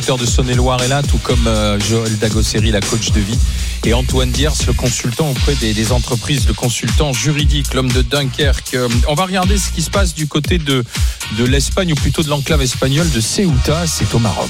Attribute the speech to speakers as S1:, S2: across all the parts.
S1: l'agriculteur de Saône-et-Loire est là, tout comme Joël Dagosseri, la coach de vie, et Antoine Diers, le consultant auprès des entreprises, le consultant juridique, l'homme de Dunkerque. On va regarder ce qui se passe du côté de l'Espagne, ou plutôt de l'enclave espagnole de Ceuta, c'est au Maroc.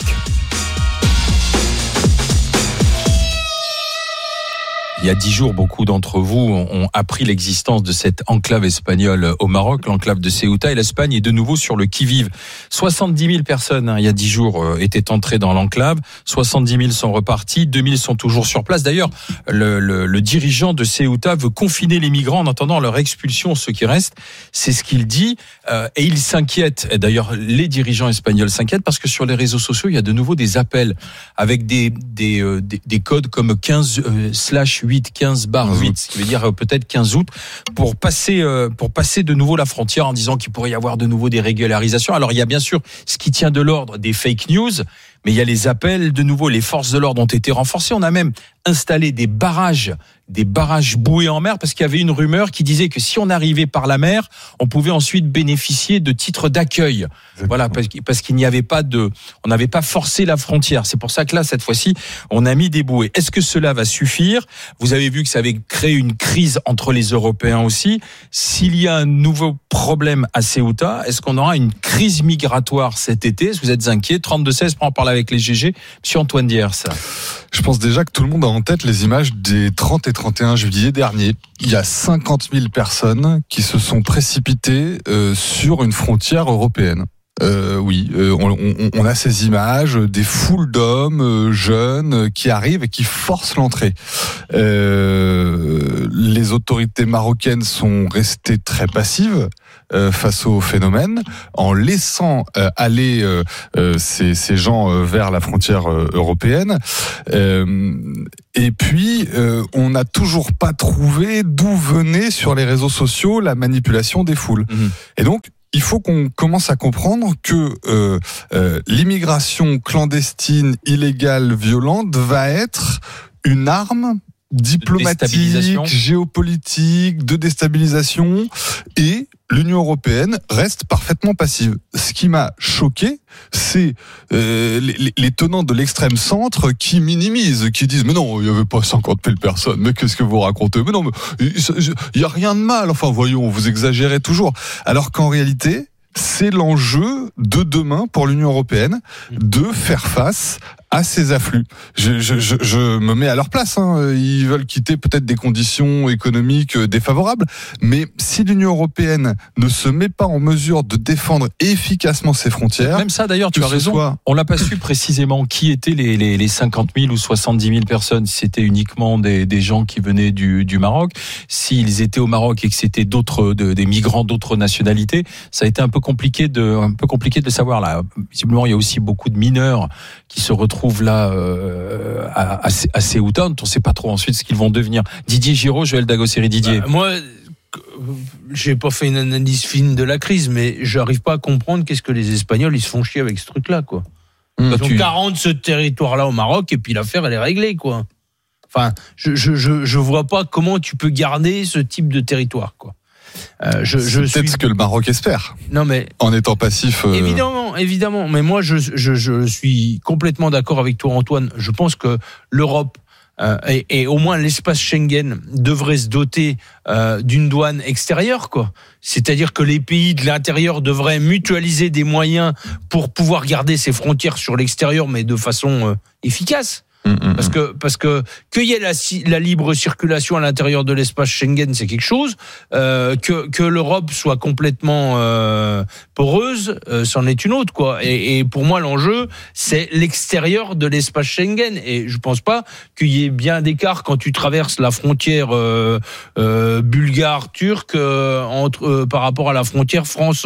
S1: Il y a 10 jours, beaucoup d'entre vous ont appris l'existence de cette enclave espagnole au Maroc, l'enclave de Ceuta, et l'Espagne est de nouveau sur le qui-vive. 70 000 personnes, il y a 10 jours, étaient entrées dans l'enclave. 70 000 sont repartis, 2 000 sont toujours sur place. D'ailleurs, le dirigeant de Ceuta veut confiner les migrants en attendant leur expulsion, ceux qui restent. C'est ce qu'il dit, et il s'inquiète. Et d'ailleurs, les dirigeants espagnols s'inquiètent parce que sur les réseaux sociaux, il y a de nouveau des appels avec des codes comme 15/8, 15/8, ce qui veut dire peut-être 15 août, pour passer de nouveau la frontière en disant qu'il pourrait y avoir de nouveau des régularisations. Alors il y a bien sûr ce qui tient de l'ordre des fake news, mais il y a les appels de nouveau, les forces de l'ordre ont été renforcées. On a même installé des barrages boués en mer parce qu'il y avait une rumeur qui disait que si on arrivait par la mer, on pouvait ensuite bénéficier de titres d'accueil. Exactement. Voilà, parce qu'il n'y avait pas on n'avait pas forcé la frontière. C'est pour ça que là, cette fois-ci, on a mis des bouées. Est-ce que cela va suffire ? Vous avez vu que ça avait créé une crise entre les Européens aussi. S'il y a un nouveau problème à Ceuta, est-ce qu'on aura une crise migratoire cet été ? Est-ce que vous êtes inquiet ? 32-16, on en parle avec les GG. Monsieur Antoine Diers.
S2: Je pense déjà que tout le monde a en tête les images des 30 et 31 juillet dernier. Il y a 50 000 personnes qui se sont précipitées sur une frontière européenne. On a ces images des foules d'hommes jeunes qui arrivent et qui forcent l'entrée. Les autorités marocaines sont restées très passives face au phénomène, en laissant aller ces gens vers la frontière européenne. Et puis, on n'a toujours pas trouvé d'où venait sur les réseaux sociaux la manipulation des foules. Et donc, il faut qu'on commence à comprendre que l'immigration clandestine, illégale, violente va être une arme diplomatique, géopolitique, de déstabilisation, et l'Union européenne reste parfaitement passive. Ce qui m'a choqué, c'est les tenants de l'extrême centre qui minimisent, qui disent mais non, il n'y avait pas 50 000 personnes, mais qu'est-ce que vous racontez ? Mais non, il n'y a rien de mal, enfin voyons, vous exagérez toujours. Alors qu'en réalité, c'est l'enjeu de demain pour l'Union européenne de faire face à ces afflux. Je me mets à leur place. Ils veulent quitter peut-être des conditions économiques défavorables, mais si l'Union européenne ne se met pas en mesure de défendre efficacement ses frontières...
S1: Même ça, d'ailleurs, tu as raison. On l'a pas su précisément qui étaient les 50 000 ou 70 000 personnes. Si c'était uniquement des gens qui venaient du Maroc, s'ils étaient au Maroc et que c'était des migrants d'autres nationalités, ça a été un peu compliqué de le savoir là. Visiblement, il y a aussi beaucoup de mineurs qui se retrouvent là à Ceuta. On ne sait pas trop ensuite ce qu'ils vont devenir. Didier Giraud, Joël Dagosseri. Didier.
S3: Moi, j'ai pas fait une analyse fine de la crise, mais j'arrive pas à comprendre qu'est-ce que les Espagnols ils se font chier avec ce truc-là, quoi. Ils ont 40 ce territoire-là au Maroc et puis l'affaire elle est réglée, quoi. Enfin, je vois pas comment tu peux garder ce type de territoire, quoi.
S2: C'est peut-être ce que le Maroc espère.
S3: Non, mais
S2: en étant passif.
S3: Évidemment. Mais moi, je suis complètement d'accord avec toi, Antoine. Je pense que l'Europe et au moins l'espace Schengen devrait se doter d'une douane extérieure, quoi. C'est-à-dire que les pays de l'intérieur devraient mutualiser des moyens pour pouvoir garder ses frontières sur l'extérieur, mais de façon efficace. Parce que qu'il y ait la libre circulation à l'intérieur de l'espace Schengen, c'est quelque chose. Que l'Europe soit complètement poreuse, c'en est une autre, quoi. Et pour moi, l'enjeu, c'est l'extérieur de l'espace Schengen. Et je pense pas qu'il y ait bien d'écart quand tu traverses la frontière bulgare-turque par rapport à la frontière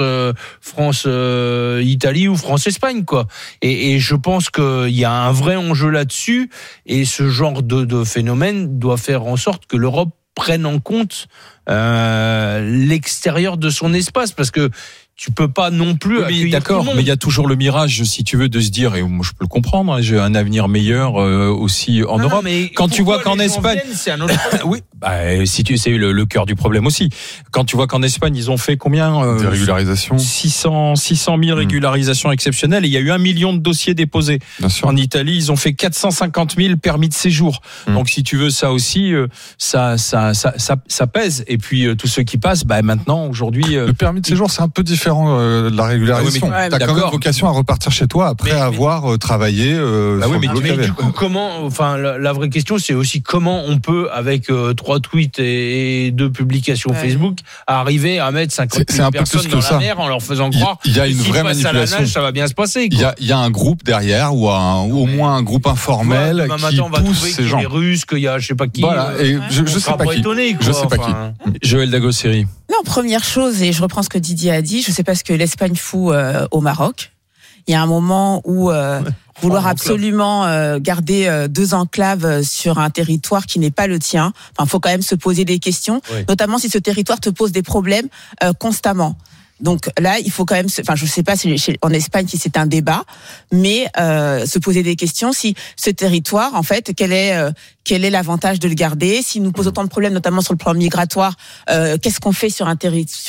S3: France-Italie ou France-Espagne, quoi. Et je pense qu'il y a un vrai enjeu là-dessus. Et ce genre de phénomène doit faire en sorte que l'Europe prenne en compte l'extérieur de son espace, parce que tu peux pas non plus accueillir
S1: d'accord,
S3: tout le monde.
S1: mais il y a toujours le mirage, si tu veux, de se dire, et moi je peux le comprendre, hein, j'ai un avenir meilleur aussi en Europe.
S3: Mais
S1: quand tu vois qu'en Espagne,
S3: c'est un autre problème.
S1: oui, si tu c'est le cœur du problème aussi. Quand tu vois qu'en Espagne ils ont fait combien
S2: des régularisations,
S1: 600 000 régularisations exceptionnelles, et il y a eu 1 million de dossiers déposés.
S2: Bien sûr.
S1: En Italie, ils ont fait 450 000 permis de séjour. Donc si tu veux, ça aussi, ça pèse. Et puis tous ceux qui passent, maintenant aujourd'hui,
S2: le permis de séjour c'est un peu différent de la régularisation.
S1: Ah oui, mais
S2: t'as quand même vocation à repartir chez toi après avoir travaillé.
S3: Mais du coup, comment, enfin, la vraie question, c'est aussi comment on peut, avec 3 tweets et 2 publications Facebook, arriver à mettre 50 000 personnes dans la mer en leur faisant croire
S2: il y a une vraie manipulation.
S3: À la nage, ça va bien se passer.
S2: Il y a un groupe derrière ou au moins un groupe informel qui pousse ces gens.
S3: Il y a les Russes, qu'il y a je sais pas qui.
S2: Voilà. Et je sais pas qui. Je sais pas qui.
S1: Joël Dagosseri.
S4: Non, première chose, et je reprends ce que Didier a dit, je sais pas ce que l'Espagne fout au Maroc. Il y a un moment où vouloir absolument garder 2 enclaves sur un territoire qui n'est pas le tien, enfin, faut quand même se poser des questions, notamment si ce territoire te pose des problèmes constamment. Donc là, il faut quand même, je sais pas en Espagne si c'est un débat, mais se poser des questions si ce territoire, en fait, quel est l'avantage de le garder, s'il nous pose autant de problèmes, notamment sur le plan migratoire, qu'est-ce qu'on fait sur un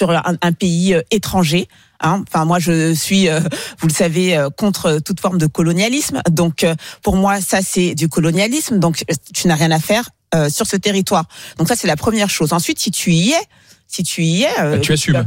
S4: pays étranger. Enfin, moi, je suis, vous le savez, contre toute forme de colonialisme. Donc, pour moi, ça, c'est du colonialisme. Donc, tu n'as rien à faire sur ce territoire. Donc, ça, c'est la première chose. Ensuite, si tu y es,
S1: tu assumes.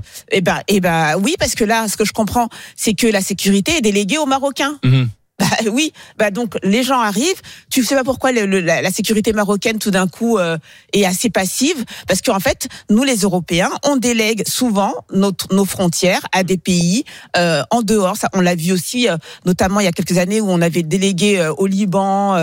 S4: Oui, parce que là, ce que je comprends, c'est que la sécurité est déléguée aux Marocains. Oui, donc les gens arrivent. Tu sais pas pourquoi la sécurité marocaine tout d'un coup est assez passive, parce qu'en fait, nous les Européens, on délègue souvent nos frontières à des pays en dehors. Ça, on l'a vu aussi, notamment il y a quelques années où on avait délégué au Liban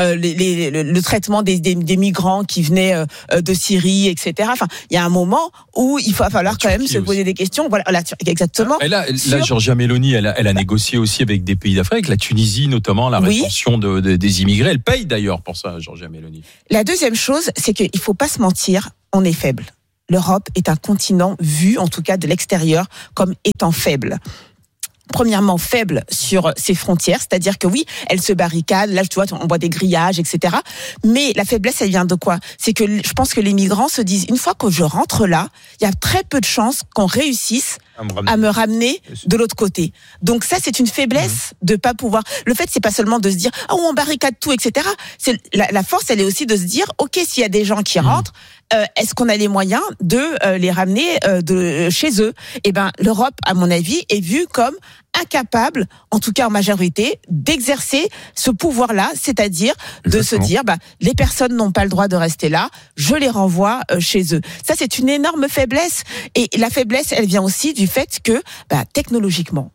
S4: le traitement des migrants qui venaient de Syrie, etc. Enfin, il y a un moment où il va falloir quand même se poser des questions. Voilà, exactement.
S1: Et là, Giorgia Meloni, elle a négocié aussi avec des pays d'Afrique, la Tunisie notamment, la rétention des immigrés. Elle paye d'ailleurs pour ça, Giorgia Meloni.
S4: La deuxième chose, c'est qu'il faut pas se mentir, on est faible. L'Europe est un continent vu, en tout cas de l'extérieur, comme étant faible. Premièrement, faible sur ses frontières, c'est-à-dire que oui, elle se barricade, là tu vois, on voit des grillages, etc. Mais la faiblesse, elle vient de quoi ? C'est que je pense que les migrants se disent, une fois que je rentre là, il y a très peu de chances qu'on réussisse à me ramener de l'autre côté. Donc ça, c'est une faiblesse de pas pouvoir. Le fait, c'est pas seulement de se dire, on barricade tout, etc. C'est la force, elle est aussi de se dire, ok, s'il y a des gens qui rentrent, est-ce qu'on a les moyens de les ramener de chez eux ? Eh ben, l'Europe, à mon avis, est vue comme incapable, en tout cas en majorité, d'exercer ce pouvoir-là, c'est-à-dire de se dire, les personnes n'ont pas le droit de rester là, je les renvoie chez eux. Ça, c'est une énorme faiblesse. Et la faiblesse, elle vient aussi du fait que, technologiquement,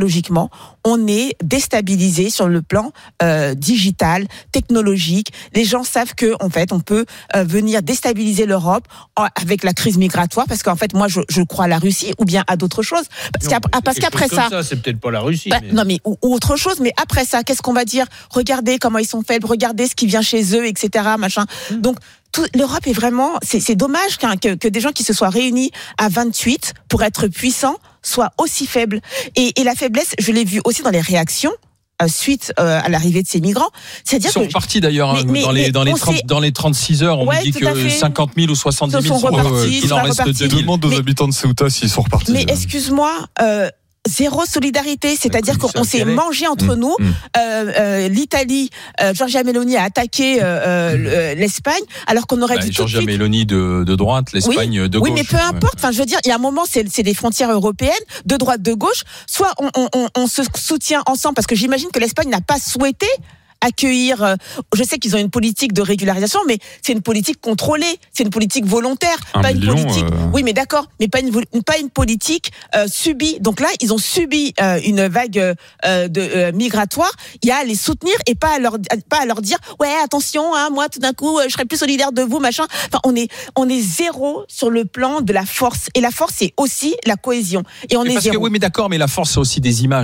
S4: on est déstabilisé sur le plan digital, technologique. Les gens savent que, en fait, on peut venir déstabiliser l'Europe avec la crise migratoire, parce qu'en fait, moi, je crois à la Russie ou bien à d'autres choses. Parce qu'après ça,
S3: c'est peut-être pas la Russie.
S4: Non, mais ou autre chose. Mais après ça, qu'est-ce qu'on va dire ? Regardez comment ils sont faibles, regardez ce qui vient chez eux, etc. Machin. Donc l'Europe est vraiment, c'est dommage que des gens qui se soient réunis à 28 pour être puissants soient aussi faibles. Et la faiblesse, je l'ai vu aussi dans les réactions suite à l'arrivée de ces migrants. C'est-à-dire
S1: ils sont repartis d'ailleurs dans les 36 heures. On dit que 50 000 ou 70 000 sont repartis. Il en reste 2 000.
S2: Demande aux habitants de Ceuta s'ils sont repartis.
S4: Mais excuse-moi. Zéro solidarité, c'est-à-dire qu'on s'est mangé entre nous. L'Italie, Giorgia Meloni a attaqué l'Espagne, alors qu'on aurait dit
S1: Giorgia Meloni de droite, l'Espagne de gauche.
S4: Oui, mais peu importe. Enfin, je veux dire, il y a un moment, c'est des frontières européennes, de droite, de gauche. Soit on se soutient ensemble, parce que j'imagine que l'Espagne n'a pas souhaité accueillir. Je sais qu'ils ont une politique de régularisation, mais c'est une politique contrôlée, c'est une politique volontaire, pas une politique. Oui, mais d'accord, mais pas une politique subie. Donc là, ils ont subi une vague migratoire. Il y a à les soutenir et pas à leur dire ouais, attention, moi tout d'un coup, je serai plus solidaire de vous, machin. Enfin, on est zéro sur le plan de la force, et la force c'est aussi la cohésion. Et on est zéro.
S1: Oui, mais d'accord, mais la force c'est aussi des images.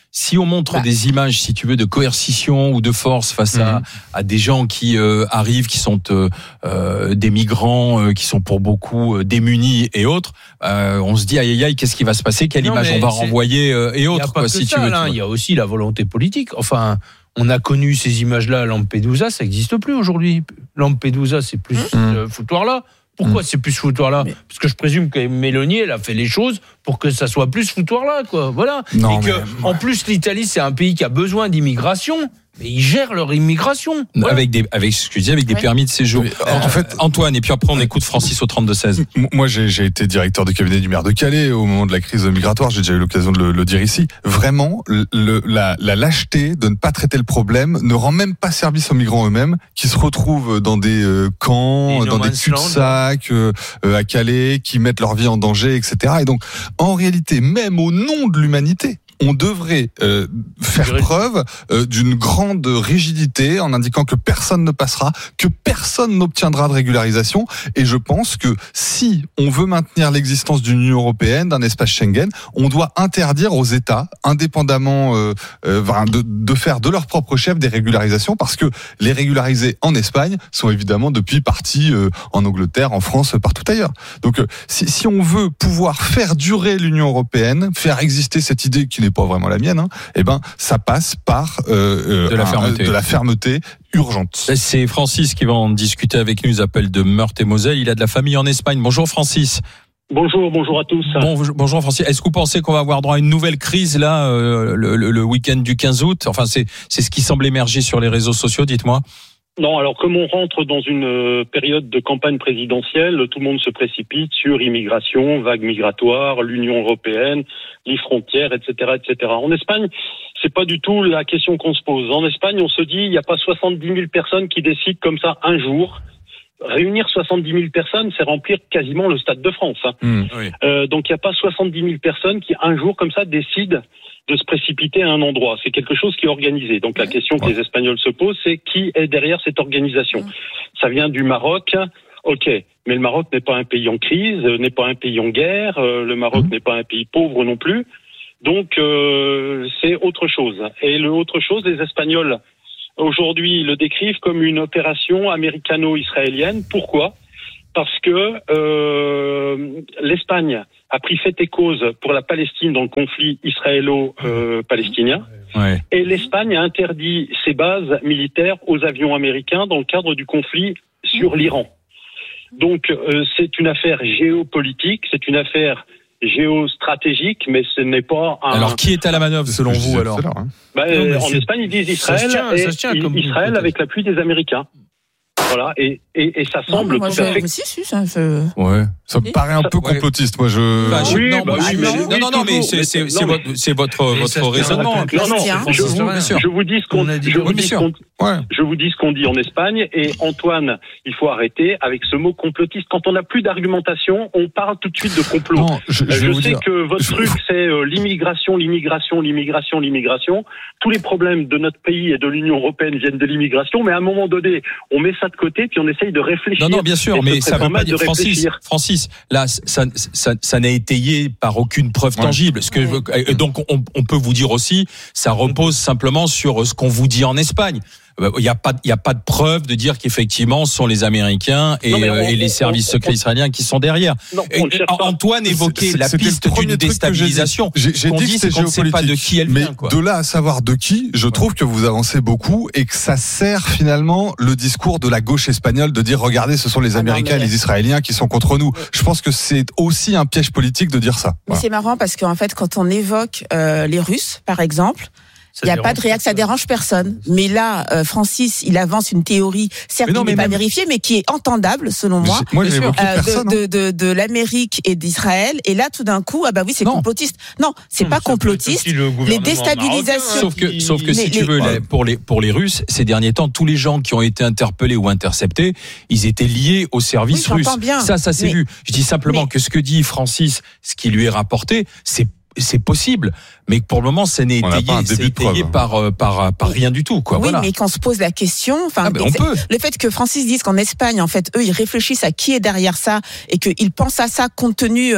S1: si on montre des images, si tu veux, de coercition ou de force face à des gens qui arrivent, qui sont des migrants, qui sont pour beaucoup démunis et autres, on se dit aïe, qu'est-ce qui va se passer, quelle image on va renvoyer et autres, quoi, si tu veux.
S3: Il y a aussi la volonté politique. Enfin, on a connu ces images-là à Lampedusa, ça n'existe plus aujourd'hui. Lampedusa, c'est plus ce foutoir-là. Pourquoi c'est plus ce foutoir-là ? Parce que je présume que Mélanie, elle a fait les choses pour que ça soit plus ce foutoir-là, quoi. Voilà.
S2: Non,
S3: et que, en plus, l'Italie, c'est un pays qui a besoin d'immigration. Mais ils gèrent leur immigration. Voilà.
S1: Avec des permis de séjour. En fait, Antoine, et puis après on écoute Francis au 32-16.
S2: Moi, j'ai été directeur de cabinet du maire de Calais au moment de la crise migratoire. J'ai déjà eu l'occasion de le dire ici. Vraiment, la lâcheté de ne pas traiter le problème ne rend même pas service aux migrants eux-mêmes, qui se retrouvent dans des camps, dans des cul-de-sac à Calais, qui mettent leur vie en danger, etc. Et donc, en réalité, même au nom de l'humanité, on devrait faire preuve d'une grande rigidité en indiquant que personne ne passera, que personne n'obtiendra de régularisation. Et je pense que si on veut maintenir l'existence d'une Union européenne, d'un espace Schengen, on doit interdire aux États, indépendamment de faire de leur propre chef des régularisations, parce que les régularisés en Espagne sont évidemment depuis partis en Angleterre, en France, partout ailleurs. Donc si on veut pouvoir faire durer l'Union européenne, faire exister cette idée qui n'est pas vraiment la mienne, eh ben ça passe par de la fermeté urgente.
S1: C'est Francis qui va en discuter avec nous. Il appelle de Meurthe-et-Moselle. Il a de la famille en Espagne. Bonjour Francis.
S5: Bonjour à tous.
S1: Bonjour Francis. Est-ce que vous pensez qu'on va avoir droit à une nouvelle crise là le week-end du 15 août ? Enfin, c'est ce qui semble émerger sur les réseaux sociaux. Dites-moi.
S5: Non, alors comme on rentre dans une période de campagne présidentielle, tout le monde se précipite sur immigration, vague migratoire, l'Union européenne, les frontières, etc., etc. En Espagne, c'est pas du tout la question qu'on se pose. En Espagne, on se dit, il n'y a pas 70 000 personnes qui décident comme ça un jour. Réunir 70 000 personnes, c'est remplir quasiment le Stade de France.
S1: Oui.
S5: Donc il n'y a pas 70 000 personnes qui un jour comme ça décident de se précipiter à un endroit. C'est quelque chose qui est organisé. Donc la question que les Espagnols se posent, c'est qui est derrière cette organisation ? Ça vient du Maroc, ok, mais le Maroc n'est pas un pays en crise, n'est pas un pays en guerre, le Maroc n'est pas un pays pauvre non plus. Donc c'est autre chose. Et le autre chose, les Espagnols aujourd'hui le décrivent comme une opération américano-israélienne. Pourquoi ? Parce que l'Espagne a pris fait et cause pour la Palestine dans le conflit israélo-palestinien.
S1: Ouais.
S5: Et l'Espagne a interdit ses bases militaires aux avions américains dans le cadre du conflit sur l'Iran. Donc c'est une affaire géopolitique, c'est une affaire géostratégique, mais ce n'est pas un...
S1: Alors qui est à la manœuvre selon vous alors ?
S5: En Espagne ils disent Israël, Israël avec l'appui des Américains. Voilà, et ça semble tout à fait...
S2: Ouais, ça me paraît un peu complotiste, moi
S5: mais
S1: c'est votre raisonnement.
S5: Je vous dis ce qu'on dit en Espagne, et Antoine, il faut arrêter avec ce mot complotiste. Quand on n'a plus d'argumentation, on parle tout de suite de complot.
S2: Non, je sais
S5: que votre truc, c'est l'immigration. Tous les problèmes de notre pays et de l'Union européenne viennent de l'immigration, mais à un moment donné, on met ça de côté, puis on essaye de réfléchir.
S1: Non, bien sûr, mais ça veut pas dire, Francis, là, ça n'est étayé par aucune preuve tangible. Donc, on peut vous dire aussi, ça repose simplement sur ce qu'on vous dit en Espagne. Il y a pas de preuve de dire qu'effectivement ce sont les Américains et les services secrets israéliens qui sont derrière. Antoine évoquait la piste d'une déstabilisation.
S2: J'ai dit que c'était
S1: qu'on ne sait pas de qui elle vient.
S2: Mais de là à savoir de qui, je trouve que vous avancez beaucoup et que ça sert finalement le discours de la gauche espagnole de dire regardez, ce sont les Américains et les Israéliens qui sont contre nous. Je pense que c'est aussi un piège politique de dire ça.
S4: Mais c'est marrant parce qu'en fait, quand on évoque les Russes, par exemple, il n'y a pas de réaction, ça dérange personne. Mais là, Francis, il avance une théorie, certes qui n'est pas vérifiée, mais qui est entendable, selon moi, de l'Amérique et d'Israël. Et là, tout d'un coup, c'est complotiste. Non, c'est pas complotiste. Les déstabilisations.
S1: Sauf que si tu veux, pour les Russes, ces derniers temps, tous les gens qui ont été interpellés ou interceptés, ils étaient liés aux services russes. Ça s'est vu. Je dis simplement que ce que dit Francis, ce qui lui est rapporté, c'est possible, mais pour le moment, c'est étayé par rien du tout, quoi.
S4: Oui,
S1: voilà.
S4: mais qu'on se pose la question,
S1: on peut.
S4: Le fait que Francis dise qu'en Espagne, en fait, eux, ils réfléchissent à qui est derrière ça et qu'ils pensent à ça compte tenu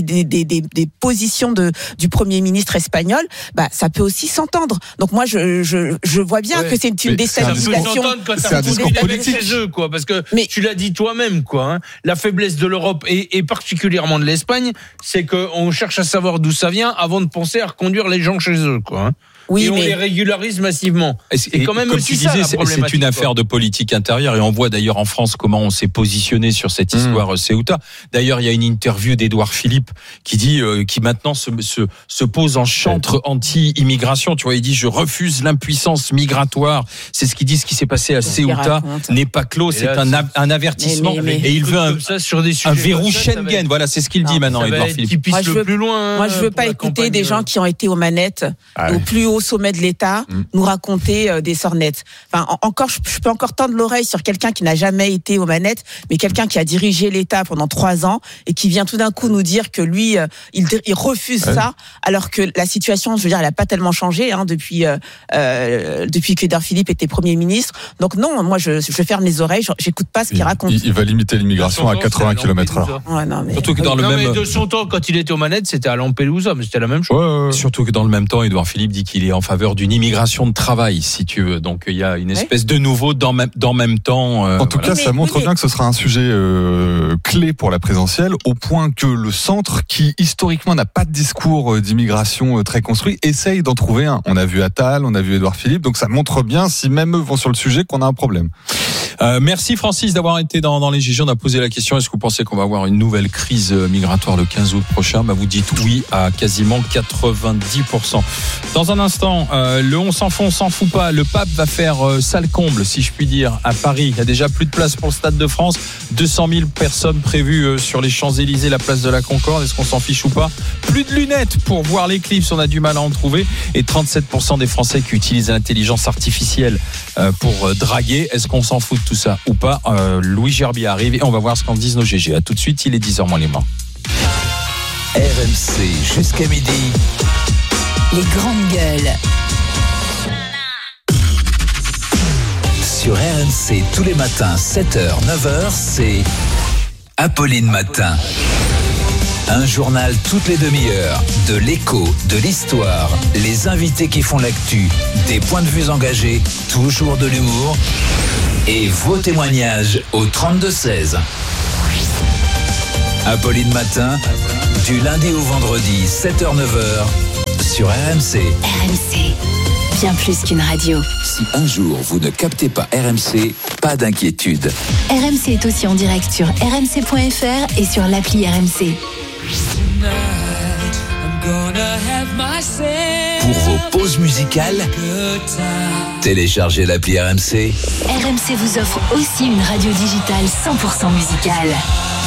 S4: des positions du Premier ministre espagnol, bah, ça peut aussi s'entendre. Donc moi, je vois bien que c'est une déstabilisation.
S3: C'est un discours politique chez eux, quoi, parce que tu l'as dit toi-même, quoi. Hein, la faiblesse de l'Europe et particulièrement de l'Espagne, c'est qu'on cherche à savoir d'où ça vient avant de penser à reconduire les gens chez eux, quoi. Hein. Oui, et on les régularise massivement.
S1: Et quand même, comme tu disais, c'est une affaire de politique intérieure, et on voit d'ailleurs en France comment on s'est positionné sur cette histoire Ceuta. D'ailleurs, il y a une interview d'Édouard Philippe qui dit, qui maintenant se pose en chantre anti-immigration. Tu vois, il dit, je refuse l'impuissance migratoire. C'est ce qu'il dit, ce qui s'est passé à Ceuta n'est pas clos, c'est un avertissement. Et il veut un verrou Schengen. Voilà, c'est ce qu'il dit maintenant, Édouard Philippe.
S4: Moi, je veux pas écouter des gens qui ont été aux manettes, au plus haut sommet de l'État, nous raconter des sornettes. Enfin, je peux encore tendre l'oreille sur quelqu'un qui n'a jamais été aux manettes, mais quelqu'un qui a dirigé l'État pendant 3 ans et qui vient tout d'un coup nous dire que lui, il refuse ça, alors que la situation, je veux dire, elle a pas tellement changé depuis qu'Édouard Philippe était Premier ministre. Donc non, moi, je ferme les oreilles, j'écoute pas ce qu'il raconte.
S2: Il va limiter l'immigration à 80 km/h.
S4: Ouais,
S1: surtout que dans le même...
S3: mais de son temps, quand il était aux manettes, c'était à Lampedusa, mais c'était la même chose.
S1: Surtout que dans le même temps, Édouard Philippe dit qu'il est en faveur d'une immigration de travail, si tu veux. Donc il y a une espèce de nouveau dans même temps.
S2: En tout cas, ça montre bien que ce sera un sujet clé pour la présidentielle, au point que le centre, qui historiquement n'a pas de discours d'immigration très construit, essaye d'en trouver un. On a vu Attal, on a vu Édouard Philippe, donc ça montre bien, si même eux vont sur le sujet, qu'on a un problème.
S1: Merci Francis d'avoir été dans les GG. On a posé la question, est-ce que vous pensez qu'on va avoir une nouvelle crise migratoire le 15 août prochain? Vous dites oui à quasiment 90%. Dans un instant, le on s'en fout pas, le pape va faire salle comble, si je puis dire, à Paris. Il y a déjà plus de place pour le Stade de France, 200 000 personnes prévues sur les Champs-Élysées, la place de la Concorde. Est-ce qu'on s'en fiche ou pas? Plus de lunettes pour voir l'éclipse, on a du mal à en trouver, et 37% des Français qui utilisent l'intelligence artificielle pour draguer. Est-ce qu'on s'en fout de tout ça ou pas? Louis Gerbier arrive et on va voir ce qu'en disent nos GG. À tout de suite, il est 10h moins les mains.
S6: RMC jusqu'à midi.
S7: Les grandes gueules.
S6: Sur RMC tous les matins 7h, 9h, c'est Apolline Matin. Un journal toutes les demi-heures, de l'écho, de l'histoire, les invités qui font l'actu, des points de vue engagés, toujours de l'humour et vos témoignages au 32-16. Apolline Matin, du lundi au vendredi, 7h-9h, sur RMC.
S7: RMC, bien plus qu'une radio.
S6: Si un jour vous ne captez pas RMC, pas d'inquiétude.
S7: RMC est aussi en direct sur rmc.fr et sur l'appli RMC.
S6: Pour vos pauses musicales, téléchargez l'appli RMC.
S7: RMC vous offre aussi une radio digitale 100% musicale.